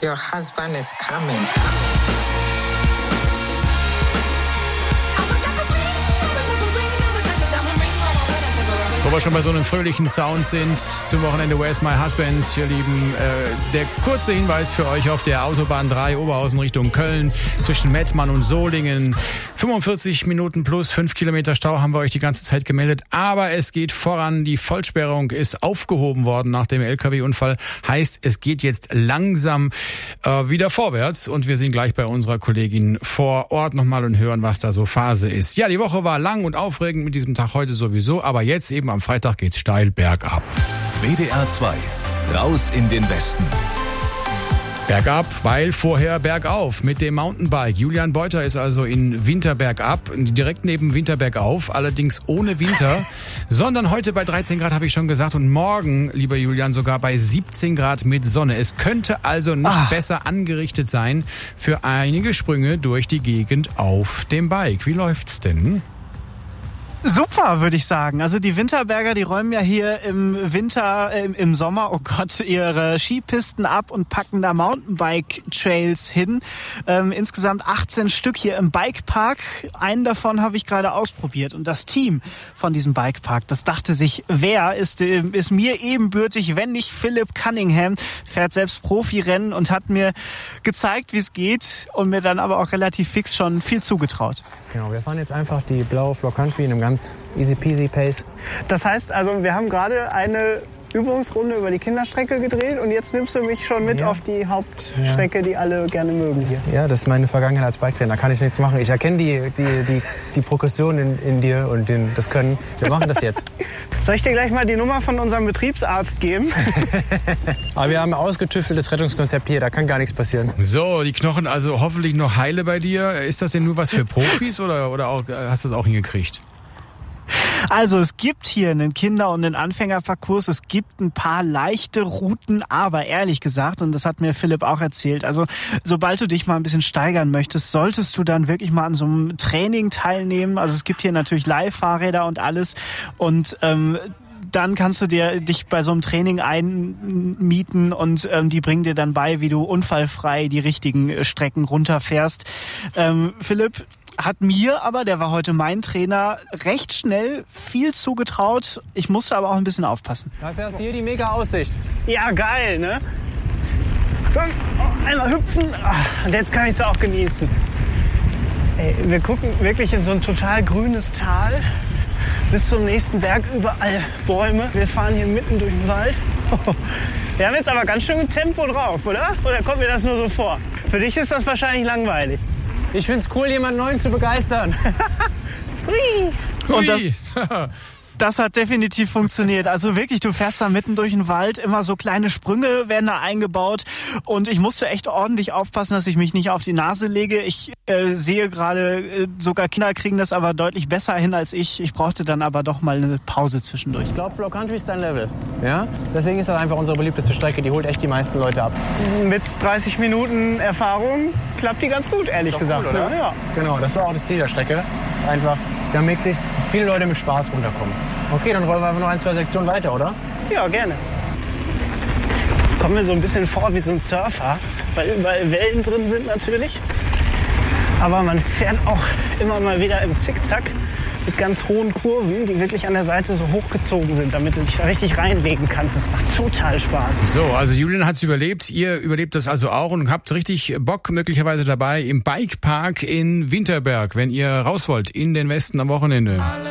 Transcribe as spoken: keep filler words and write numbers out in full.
your husband is coming. Wo wir schon bei so einem fröhlichen Sound sind, zum Wochenende Where's My Husband, ihr Lieben, äh, der kurze Hinweis für euch auf der Autobahn drei Oberhausen Richtung Köln zwischen Mettmann und Solingen. fünfundvierzig Minuten plus fünf Kilometer Stau haben wir euch die ganze Zeit gemeldet, aber es geht voran. Die Vollsperrung ist aufgehoben worden nach dem L K W-Unfall. Heißt, es geht jetzt langsam äh, wieder vorwärts und wir sind gleich bei unserer Kollegin vor Ort nochmal und hören, was da so Phase ist. Ja, die Woche war lang und aufregend mit diesem Tag heute sowieso, aber jetzt eben am Freitag geht's steil bergab. W D R zwei, raus in den Westen. Bergab, weil vorher bergauf mit dem Mountainbike. Julian Beuter ist also in Winterbergab, direkt neben Winterbergauf, allerdings ohne Winter, sondern heute bei dreizehn Grad, habe ich schon gesagt, und morgen, lieber Julian, sogar bei siebzehn Grad mit Sonne. Es könnte also nicht ah. besser angerichtet sein für einige Sprünge durch die Gegend auf dem Bike. Wie läuft's denn? Super, würde ich sagen. Also die Winterberger, die räumen ja hier im Winter, äh, im Sommer, oh Gott, ihre Skipisten ab und packen da Mountainbike-Trails hin. Ähm, insgesamt achtzehn Stück hier im Bikepark. Einen davon habe ich gerade ausprobiert. Und das Team von diesem Bikepark, das dachte sich, wer ist, äh, ist mir ebenbürtig, wenn nicht Philipp Cunningham, fährt selbst Profirennen und hat mir gezeigt, wie es geht und mir dann aber auch relativ fix schon viel zugetraut. Genau, wir fahren jetzt einfach die blaue Floor Country in einem ganz easy peasy Pace. Das heißt also, wir haben gerade eine Übungsrunde über die Kinderstrecke gedreht und jetzt nimmst du mich schon mit ja. auf die Hauptstrecke, ja. die alle gerne mögen hier. Ja, das ist meine Vergangenheit als Biketrainer, da kann ich nichts machen. Ich erkenne die, die, die, die Progression in, in dir und den, das Können. Wir machen das jetzt. Soll ich dir gleich mal die Nummer von unserem Betriebsarzt geben? Aber wir haben ein ausgetüfteltes Rettungskonzept hier, da kann gar nichts passieren. So, die Knochen also hoffentlich noch heile bei dir. Ist das denn nur was für Profis oder, oder auch, hast du das auch hingekriegt? Also es gibt hier einen Kinder- und einen Anfängerparcours, es gibt ein paar leichte Routen, aber ehrlich gesagt, und das hat mir Philipp auch erzählt, also sobald du dich mal ein bisschen steigern möchtest, solltest du dann wirklich mal an so einem Training teilnehmen. Also es gibt hier natürlich Leihfahrräder und alles und ähm, dann kannst du dir dich bei so einem Training einmieten und ähm, die bringen dir dann bei, wie du unfallfrei die richtigen Strecken runterfährst. Ähm, Philipp hat mir aber, der war heute mein Trainer, recht schnell viel zugetraut. Ich musste aber auch ein bisschen aufpassen. Dafür hast du hier die mega Aussicht. Ja, geil, ne? Dann einmal hüpfen und jetzt kann ich es auch genießen. Ey, wir gucken wirklich in so ein total grünes Tal. Bis zum nächsten Berg überall Bäume. Wir fahren hier mitten durch den Wald. Wir haben jetzt aber ganz schön Tempo drauf, oder? Oder kommt mir das nur so vor? Für dich ist das wahrscheinlich langweilig. Ich find's cool, jemanden Neuen zu begeistern. Hui. Und das, das hat definitiv funktioniert. Also wirklich, du fährst da mitten durch den Wald, immer so kleine Sprünge werden da eingebaut und ich musste echt ordentlich aufpassen, dass ich mich nicht auf die Nase lege. Ich äh, sehe gerade, äh, sogar Kinder kriegen das aber deutlich besser hin als ich. Ich brauchte dann aber doch mal eine Pause zwischendurch. Ich glaube, Floor Country ist dein Level. Ja? Deswegen ist das einfach unsere beliebteste Strecke. Die holt echt die meisten Leute ab. Mit dreißig Minuten Erfahrung klappt die ganz gut, ehrlich gesagt. Cool, oder? Ja. Genau, das war auch das Ziel der Strecke. Das ist einfach, damit viele Leute mit Spaß runterkommen. Okay, dann rollen wir einfach noch ein, zwei Sektionen weiter, oder? Ja, gerne. Kommen wir so ein bisschen vor wie so ein Surfer, weil überall Wellen drin sind natürlich. Aber man fährt auch immer mal wieder im Zickzack mit ganz hohen Kurven, die wirklich an der Seite so hochgezogen sind, damit du dich da richtig reinlegen kannst. Das macht total Spaß. So, also Julian hat's überlebt. Ihr überlebt das also auch und habt richtig Bock möglicherweise dabei im Bikepark in Winterberg, wenn ihr raus wollt in den Westen am Wochenende.